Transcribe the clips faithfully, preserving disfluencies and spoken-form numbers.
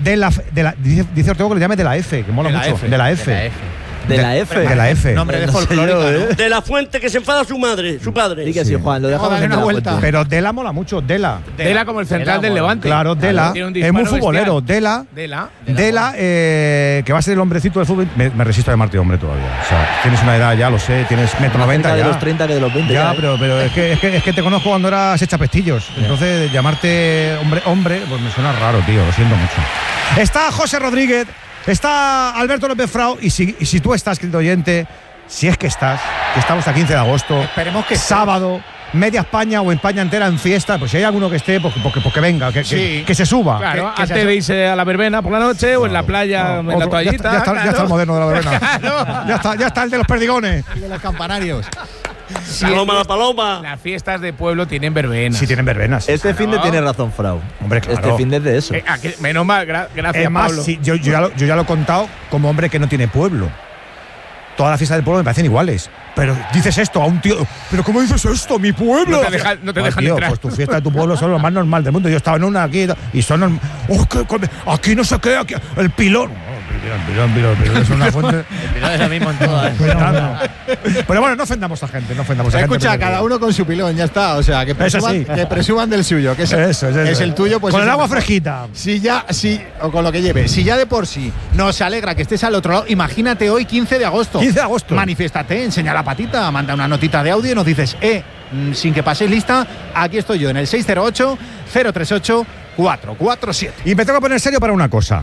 de la, de la dice, dice Ortego que le llame de la F, que mola de mucho. F, de la F. De la F. De la F. De la F. Nombre de No sé folclórico, yo, ¿no? ¿eh? De la fuente que se enfada su madre, su padre. Di que sí, Juan, lo dejamos Vamos a darle en una la vuelta. fuente. Pero Dela mola mucho, Dela. Dela como el central del Levante. Claro, Dela. Tiene un Es muy disparo futbolero. bestial. Dela. Dela. Dela, eh, que va a ser el hombrecito del fútbol. Me, me resisto a llamarte hombre todavía. O sea, tienes una edad ya, lo sé, tienes metro Más noventa cerca ya. de los treinta que de los veinte. Ya, ya, ¿eh? pero, pero es, que, es, que, es que te conozco cuando eras hecha pestillos. Entonces, llamarte hombre, hombre, pues me suena raro, tío. Lo siento mucho. Está José Rodríguez, está Alberto López Frau. Y si, y si tú estás, querido oyente, si es que estás, que estamos a quince de agosto, Esperemos que sábado, media España o España entera en fiesta, pues si hay alguno que esté, pues, pues, pues que venga, que, Sí. que, que se suba. Claro, Que- que antes se- de irse a la verbena por la noche o en la playa, No, en la otro- ya, toallita. está, ya, está, ya está el moderno de la verbena. ya, está, ya está el de los perdigones. Y de los campanarios. Paloma la paloma. Las fiestas de pueblo tienen verbena. Si tienen verbenas. Este fin de Claro. tiene razón, Frau. Hombre, claro. Este fin de es de eso. Eh, aquí- menos mal, gra- gracias, Es más, Pablo. sí, yo, yo, ya lo, yo ya lo he contado como hombre que no tiene pueblo. Todas las fiestas del pueblo me parecen iguales. Pero dices esto a un tío. ¿Pero cómo dices esto? ¡Mi pueblo! No te deja- no te Ay, dejan tío, entrar. Pues tu fiesta de tu pueblo son lo más normal del mundo. Yo estaba en una aquí y son. norm- ¡Oh, qué come- aquí no sé qué! Aquí, el pilón. No, pilón, pilón, pilón, pilón. Es una fuente. Pero es lo mismo en todas. Cuidado. Pero bueno, no ofendamos a gente, no ofendamos a gente. Escucha, porque- cada uno con su pilón, ya está. O sea, que presuman, sí. que presuman del suyo, que es, Eso, eso, es eso. el tuyo, pues Con es el agua mejor. fresquita. Si ya, si, o con lo que lleve, si ya de por sí nos alegra que estés al otro lado, imagínate hoy, quince de agosto. quince de agosto. Manifiéstate, enseña la patita, manda una notita de audio y nos dices, eh, mm, sin que paséis lista, aquí estoy yo en el seis cero ocho, cero tres ocho, cuatro cuatro siete. Y me tengo que poner serio para una cosa.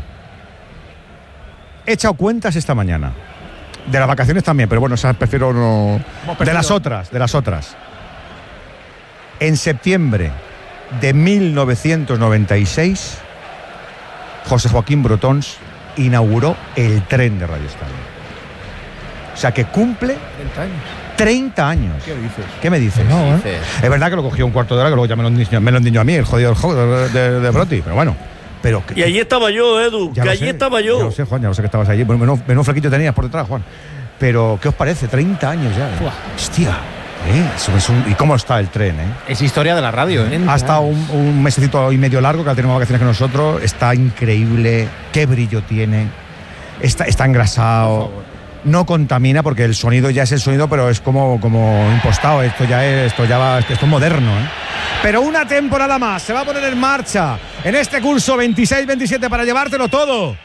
He echado cuentas esta mañana. De las vacaciones también, pero bueno, esas prefiero no. De las otras, de las otras. En septiembre de mil novecientos noventa y seis, José Joaquín Brotons inauguró el tren de Radio Estadio. O sea que cumple treinta años. ¿Qué dices? ¿Qué me dices? No, ¿eh? Es verdad que lo cogió un cuarto de hora, que luego ya me lo endiñó, me lo endiñó a mí, el jodido de, de, de Broti, pero bueno. Pero que, Y allí estaba yo, Edu. ya Que lo allí sé, estaba Ya yo. lo sé, Juan, ya lo sé que estabas allí. Bueno, menos, menos flequillo tenías por detrás, Juan. Pero, ¿qué os parece? treinta años ya. ¿eh? Hostia. ¿eh? Eso es un- ¿Y cómo está el tren? ¿eh? Es historia de la radio, ¿eh? Ha estado un, un mesecito y medio largo, que ahora tenemos vacaciones que nosotros. Está increíble. Qué brillo tiene. Está, está engrasado. No contamina porque el sonido ya es el sonido, pero es como, como impostado. Esto ya es, esto ya va, esto es moderno, ¿eh? Pero una temporada más se va a poner en marcha en este curso veintiséis veintisiete para llevártelo todo.